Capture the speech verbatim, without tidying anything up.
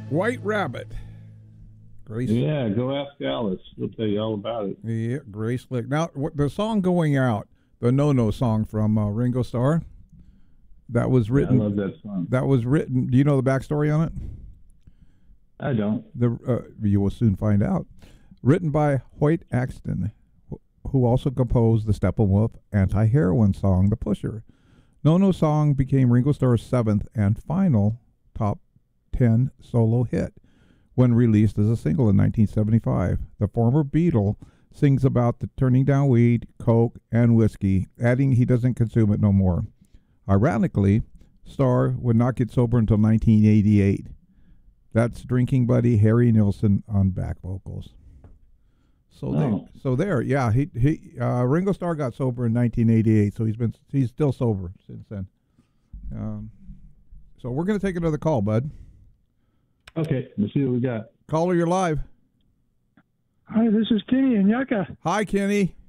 White Rabbit. Grace. Yeah, go ask Alice. She'll tell you all about it. Yeah, Grace Slick. Now, what, the song Going Out, the No No song from uh, Ringo Starr, that was written. Yeah, I love that song. That was written. Do you know the backstory on it? I don't. The uh, you will soon find out. Written by Hoyt Axton, who also composed the Steppenwolf anti-heroin song "The Pusher." No No song became Ringo Starr's seventh and final top ten solo hit when released as a single in nineteen seventy-five. The former Beatle sings about the turning down weed, coke, and whiskey, adding he doesn't consume it no more. Ironically, Starr would not get sober until nineteen eighty-eight. That's drinking buddy Harry Nilsson on back vocals. So oh. there, so there, yeah. He he. Uh, Ringo Starr got sober in nineteen eighty-eight, so he's been he's still sober since then. Um, so we're gonna take another call, bud. Okay, let's see what we got. Caller, you're live. Hi, this is Kenny in Yucca. Hi, Kenny.